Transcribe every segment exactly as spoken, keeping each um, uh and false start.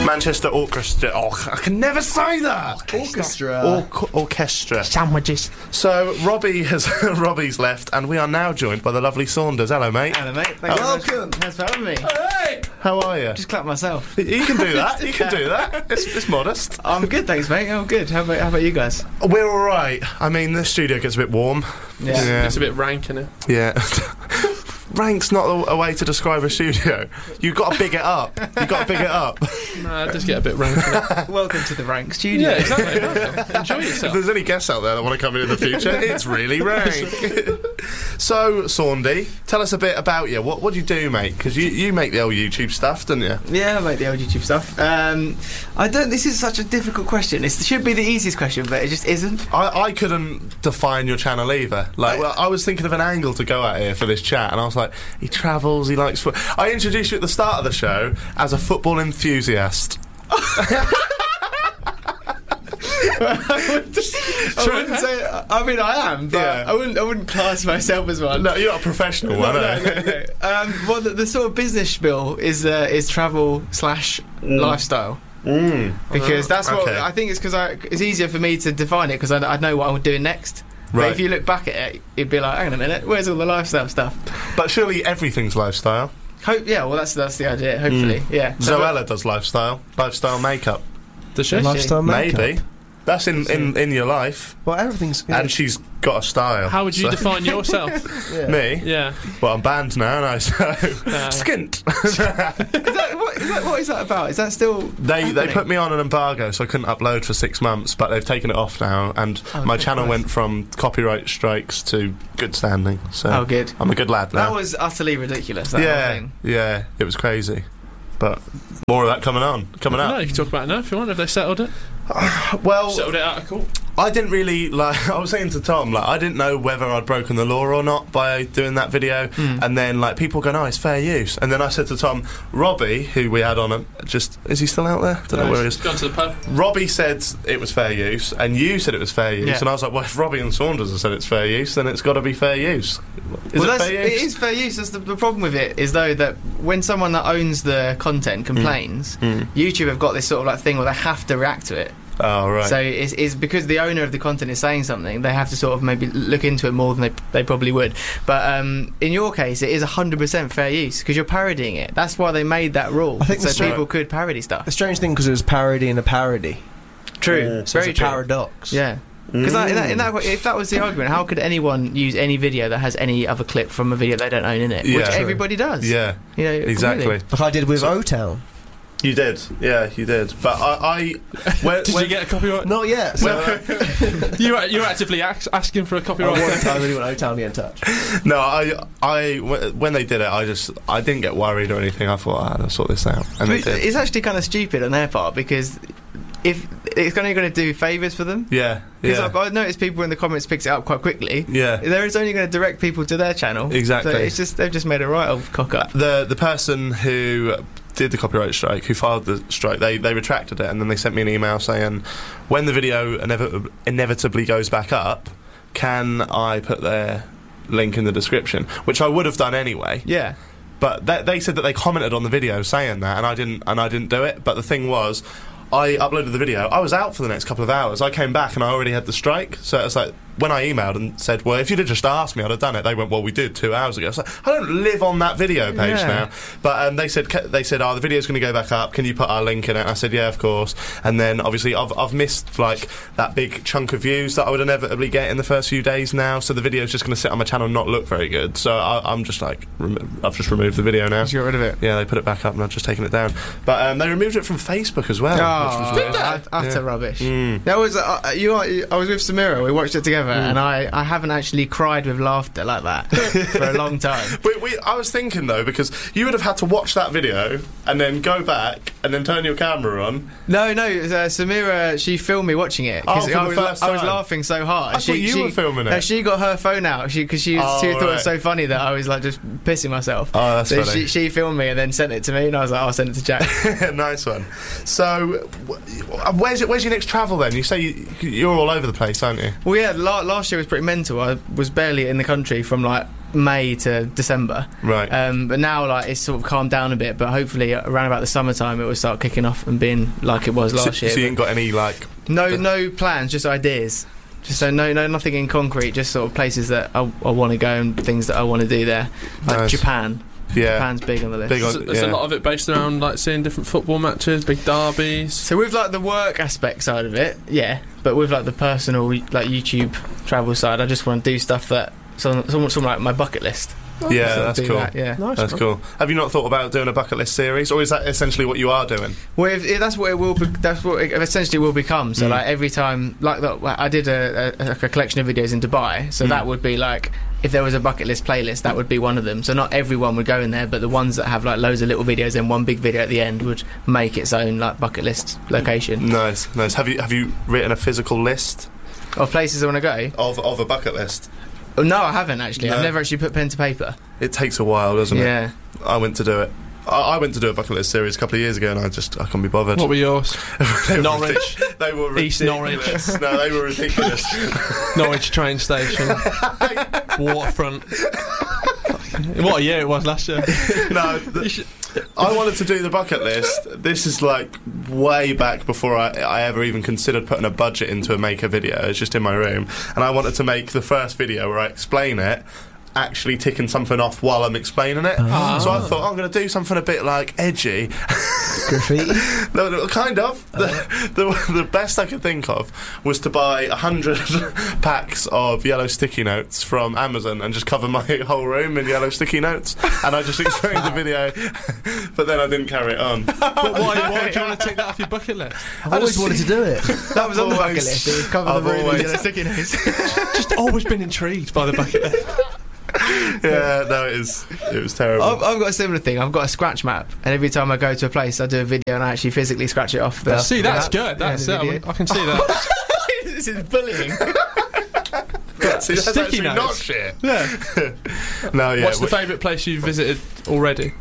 Manchester Orchestra. Oh, I can never say that. Orchestra. Or- orchestra. Sandwiches. So Robbie has Robbie's left, and we are now joined by the lovely Saunders. Hello, mate. Hello, mate. Thank you Welcome. very much. Thanks for having me. Hey! How are you? Just clap myself. You can do that. You can do that. It's, it's modest. I'm good, thanks, mate. I'm good. How about, how about you guys? We're all right. I mean, the studio gets a bit warm. Yeah. Yeah. It's a bit rank, innit? Yeah. Rank's not a, a way to describe a studio. You've got to big it up. You've got to big it up. Nah, it does get a bit rank, innit? Welcome to the Rank Studio. Yeah, exactly. Enjoy If yourself. there's any guests out there that want to come in in the future, it's really rank. So, Saundy, tell us a bit about you. What what do you do, mate? Because you, you make the old YouTube stuff, don't you? Yeah, I make the old YouTube stuff. Um, I don't. This is such a difficult question. It should be the easiest question, but it just isn't. I, I couldn't define your channel either. Like, well, I was thinking of an angle to go at here for this chat, and I was like, he travels, he likes foot. I introduced you at the start of the show as a football enthusiast. I wouldn't say. I mean, I am, but Yeah. I wouldn't. I wouldn't class myself as one. No, you're not a professional No, one, no, eh? no, no. Um, well, the, the sort of business spiel is uh, is travel slash lifestyle. Mm. Because that's what okay. I think. It's because it's easier for me to define it because I, I know what I'm doing next. But Right. if you look back at it, you'd be like, hang on a minute, where's all the lifestyle stuff? But surely everything's lifestyle. Hope, yeah. Well, that's that's the idea. Hopefully, yeah. So, Zoella does lifestyle. Lifestyle makeup. Does she? Lifestyle makeup. Maybe. That's in, in, in your life. Well, everything's good. And she's got a style. How would you so- define yourself? yeah. Me? Yeah. Well, I'm banned now, and I so Uh, skint. is that, what, is that what is that about? Is that still? They they happening? put me on an embargo, so I couldn't upload for six months. But they've taken it off now, and Oh, my good channel Christ. went from copyright strikes to good standing. So Oh, good. I'm a good lad now. That was utterly ridiculous. That yeah, whole thing. yeah, it was crazy. But more of that coming on, coming No, up. you can talk about it now if you want. Have they settled it? Well, Settled it out of court. I didn't really like. I was saying to Tom, like, I didn't know whether I'd broken the law or not by doing that video. Mm. And then, like, people go, "No, it's fair use." And then I said to Tom, Robbie, who we had on, him, just is he still out there? Don't know where he is. Gone to the pub. Robbie said it was fair use, and you said it was fair use, Yeah. and I was like, well, if Robbie and Saunders have said it's fair use, then it's got to be fair use. Is well, it that's, fair it use? is fair use. That's the, the problem with it is though that when someone that owns the content complains, Mm. YouTube have got this sort of like thing where they have to react to it. Oh, right. So it's, it's because the owner of the content is saying something, they have to sort of maybe look into it more than they, they probably would. But um, in your case, it is one hundred percent fair use because you're parodying it. That's why they made that rule, I think so the stra- people could parody stuff. A strange thing because it was parody and a parody. True, Yeah. So very it's a true. paradox. Yeah. Because in, that, in that, if that was the argument, how could anyone use any video that has any other clip from a video they don't own in it? Yeah. Which True. everybody does. yeah, You know, exactly. completely. Like I did with So- O-Town. You did. Yeah, you did. But I... I when, Did when, you get a copyright? Not yet. So you were, you were actively ax- asking for a I, copyright. want, I really want O-Town to get in touch. No, I... I wh- when they did it, I just... I didn't get worried or anything. I thought, ah, I'll sort this out. And they It's, did. it's actually kind of stupid on their part because if it's only going to do favours for them. Yeah, Because yeah. I've, I've noticed people in the comments picks it up quite quickly. Yeah. There is only going to direct people to their channel. Exactly. So it's just they've just made a right old cock up. The the person who did the copyright strike, who filed the strike, they, they retracted it, and then they sent me an email saying, when the video inevi- inevitably goes back up, can I put their link in the description? Which I would have done anyway. Yeah. But they, they said that they commented on the video saying that, and I didn't, and I didn't do it. But the thing was, I uploaded the video. I was out for the next couple of hours. I came back and I already had the strike. So it's like, when I emailed and said, well, if you'd have just asked me, I'd have done it. They went, well, we did two hours ago. I was like, I don't live on that video page Yeah. now. But um, they said, they said, oh, the video's going to go back up. Can you put our link in it? I said, yeah, of course. And then obviously I've I've missed like that big chunk of views that I would inevitably get in the first few days now. So the video's just going to sit on my channel and not look very good. So I, I'm just like, rem- I've just removed the video now. Just got rid of it. Yeah, they put it back up and I've just taken it down. But um, they removed it from Facebook as well. which was Oh, weird. ut- utter Yeah. rubbish. Mm. That was uh, you. Are, I was with Samira. We watched it together, Mm. and I, I haven't actually cried with laughter like that for a long time. We, we, I was thinking though, because you would have had to watch that video and then go back and then turn your camera on. No, no. Uh, Samira, she filmed me watching it Oh, for I, the was, first I was time. laughing so hard. I she, thought you she, were filming it. No, she got her phone out because she, 'cause she, Oh, she thought it right. was so funny that I was like just pissing myself. Oh, that's so funny. she, she filmed me and then sent it to me, and I was like, I'll send it to Jack. Nice one. So, wh- where's where's your next travel then? You say you, you're all over the place, aren't you? Well, yeah, la- last year was pretty mental. I was barely in the country from like May to December. Right. Um, but now, like, it's sort of calmed down a bit. But hopefully, around about the summertime, it will start kicking off and being like it was last so, year. So you ain't got any like? No, the- no plans, just ideas. Just so no, no, nothing in concrete. Just sort of places that I, I want to go and things that I want to do there. Like Nice. Japan. Yeah. Japan's big on the list. Big on- Is, is yeah. a lot of it based around like seeing different football matches, big derbies? So with like the work aspect side of it, yeah. But with like the personal, like YouTube travel side, I just want to do stuff that some, some, some like my bucket list. Yeah, Sort of that's do cool. that, yeah. Nice. That's man. cool. Have you not thought about doing a bucket list series, or is that essentially what you are doing? Well, if, if that's what it will. Be, that's what it essentially will become. So, Mm. like every time, like that, I did a, a, like a collection of videos in Dubai. So Mm. that would be like, if there was a bucket list playlist, that would be one of them. So not everyone would go in there, but the ones that have like loads of little videos and one big video at the end would make its own like bucket list location Nice, nice. Have you have you written a physical list of places I want to go. of of a bucket list? Oh, no, I haven't actually. No. I've never actually put pen to paper. It takes a while, doesn't Yeah. it? I went to do it. I, I went to do a bucket list series a couple of years ago, and I just I couldn't be bothered. What were yours? They were Norwich. ridic- They were East ridiculous. No, they were ridiculous. Norwich train station. Waterfront. What a year it was last year. No, the, I wanted to do the bucket list. This is like way back before I, I ever even considered putting a budget into a maker video. It's just in my room, and I wanted to make the first video where I explain it, actually ticking something off while I'm explaining it. Ah. So I thought, I'm going to do something a bit like edgy. Graffiti. No, no, kind of. The, the, the best I could think of was to buy a hundred packs of yellow sticky notes from Amazon and just cover my whole room in yellow sticky notes. And I just explained the video, but then I didn't carry it on. But why, why do you want to take that off your bucket list? I've always just- wanted to do it. That was on the bucket Always- list. It was cover I've the room always- with yellow sticky notes. Just always been intrigued by the bucket list. Yeah, no, it is. It was terrible. I've, I've got a similar thing. I've got a scratch map, and every time I go to a place, I do a video and I actually physically scratch it off. The, See, that's the- good. That's yeah, it. the I, video. I can see that. This is bullying. See, that's sticky actually notes. not shit. Yeah. No, yeah. What's the we- favourite place you've visited already?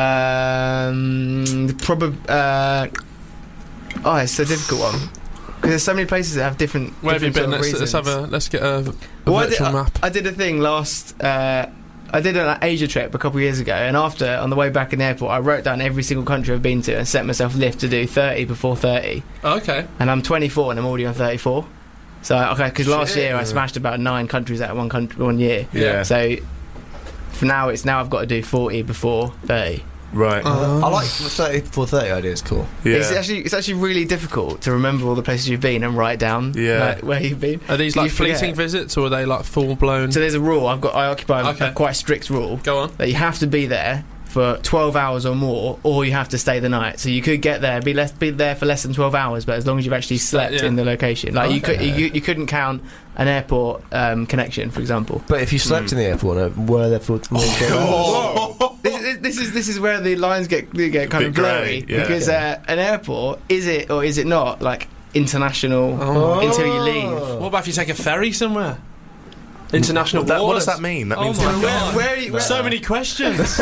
Um, probably. Uh, oh, it's a difficult one because there's so many places that have different. Where have you different been? sort of Let's, let's reasons. have a. Let's get a, a Well, I did, virtual I, map. I did a thing last. Uh, I did an Asia trip a couple of years ago, and after on the way back in the airport, I wrote down every single country I've been to and set myself a lift to do thirty before thirty. Okay. And I'm twenty-four, and I'm already on thirty-four. So okay, because last Shit. year I smashed about nine countries out of one country one year. Yeah. So for now, it's now I've got to do forty before thirty. Right. Uh, I like the thirty for thirty idea. It's cool. yeah. It's actually it's actually really difficult to remember all the places you've been and write down Yeah. like, where you've been. Are these You like forget. fleeting visits or are they like full blown? So there's a rule. I've got I occupy a- Okay. a quite strict rule Go on. that you have to be there for twelve hours or more, or you have to stay the night. So you could get there, be less, be there for less than twelve hours, but as long as you've actually slept Yeah. in the location, like you could, Okay. you, you couldn't count an airport um, connection, for example. But if you slept Mm. in the airport and were there for more than twelve hours, This, is- this is this is where the lines get get kind Bit of blurry grey, yeah. because uh, an airport is it or is it not like international Oh. until you leave. What about if you take a ferry somewhere? International That- what waters. does that mean? That Oh means my like- God. Where, where, where, So many questions.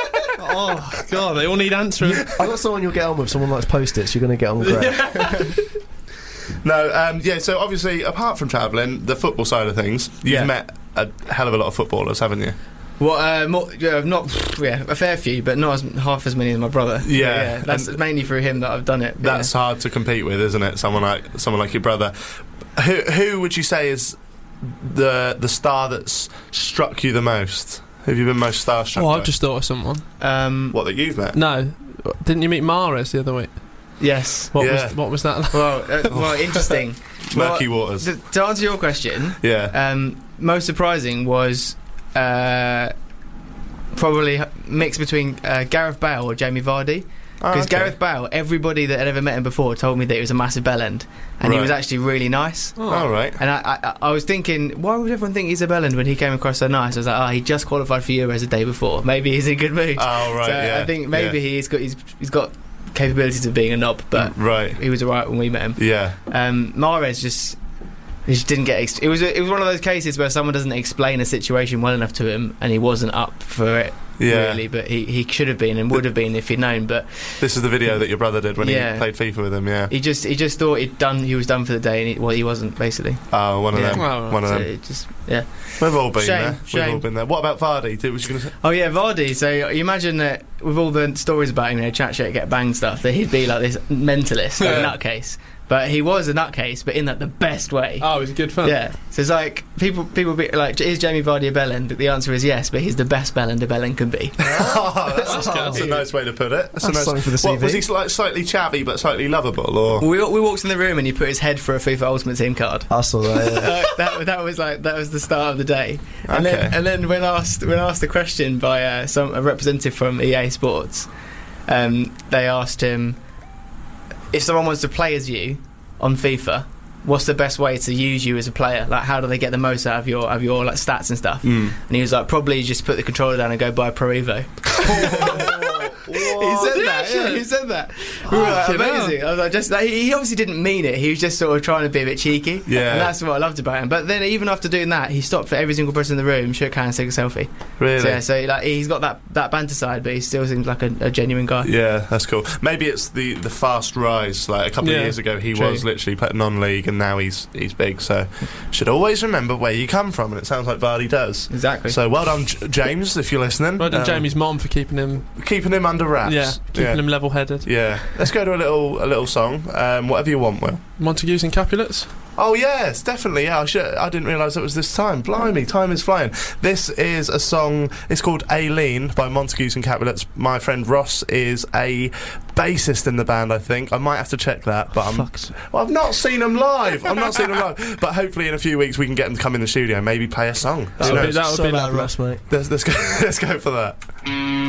Oh god, they all need answering. I got someone you'll get on with. Someone likes post-its. You're going to get on great. No, um, yeah. So obviously, apart from travelling, the football side of things, you've Yeah. met a hell of a lot of footballers, haven't you? What? Uh, more, yeah, not yeah, a fair few, but not as half as many as my brother. Yeah. that's And- mainly through him that I've done it. but That's hard to compete with, isn't it? Someone like someone like your brother. Who who would you say is the the star that's struck you the most? Who have you been most starstruck? Oh, by? I've just thought of someone. yeah. Um, What that you've met? No, didn't you meet Mahrez the other week? yes. What Yeah. was what was that? Well, uh, well, interesting. Murky Well, waters. th- to answer your question, Yeah. um, most surprising was uh, probably mixed between uh, Gareth Bale or Jamie Vardy. Oh, Because okay. Gareth Bale, everybody that had ever met him before told me that he was a massive bellend, and he Right. was actually really nice. All right. And I, I, I was thinking, why would everyone think he's a bellend when he came across so nice? I was like, oh, he just qualified for Euros the day before. Maybe he's in a good mood. Oh right. so yeah. I think maybe yeah. he's got he's, he's got capabilities of being a knob, but right. he was alright when we met him. Yeah. Um, Mahrez just. He just didn't get. Ex- it was. A, it was one of those cases where someone doesn't explain a situation well enough to him, and he wasn't up for it Yeah. really, but he, he should have been and would have been if he'd known. But This is the video that your brother did when Yeah. he played FIFA with him. Yeah. he just he just thought he'd done he was done for the day, and he, well, he wasn't basically. Oh, one of Yeah. them. Well, one of So them. it just yeah. We've all been Shame, there. We've shame. all been there. What about Vardy? Did, was you going to say? Oh yeah, Vardy. So you imagine that with all the stories about him, you know, chat shit, get banged stuff, that he'd be like this mentalist, like a Yeah. nutcase. But he was a nutcase, but in that the best way. Oh, he's a good fan. Yeah, so it's like people people be like, is Jamie Vardy a bellend? The answer is yes, but he's the best bellend a bellend can be. Oh, that's, good. that's a nice way to put it. That's, a That's nice, something for the C V. What, was he like slightly chavvy but slightly lovable, or? we we walked in the room and he put his head for a FIFA Ultimate Team card. I saw that. Yeah. Uh, that that was like that was the start of the day. And Okay. then and then when asked when asked the question by uh, some a representative from E A Sports, um, they asked him, if someone wants to play as you on FIFA, what's the best way to use you as a player? Like, how do they get the most out of your of your like stats and stuff? Mm. And he was like, probably just put the controller down and go buy Pro Evo. He said that. Yeah, he said that. We were like, Fucking hell. amazing. I was like, just like, he obviously didn't mean it. He was just sort of trying to be a bit cheeky. Yeah. And that's what I loved about him. But then even after doing that, he stopped for every single person in the room, shook hands, took a selfie. Really? So, yeah, so like he's got that, that banter side, but he still seems like a, a genuine guy. Yeah, that's cool. Maybe it's the, the fast rise. Like a couple Yeah, of years ago, he true. was literally put non-league, and now he's he's big. So should always remember where you come from, and it sounds like Vardy does. Exactly. So well done, J- James, if you're listening. Well done, Um, Jamie's mom, for keeping him. keeping him under wraps. Yeah, keeping yeah. him level-headed. Yeah. Let's go to a little a little song. Um, whatever you want, Will. Montagues and Capulets. Oh yes, definitely. Yeah, I should. I didn't realise it was this time. Blimey, time is flying. This is a song. It's called Aileen by Montagues and Capulets. My friend Ross is a bassist in the band. I think I might have to check that. But I'm. Fuck's- Well, I've not seen them live. I've not seen them live. But hopefully in a few weeks we can get them to come in the studio. Maybe play a song. Who That would be, knows? that would So be bad, lovely. Ross, mate. Let's, let's go. Let's go for that.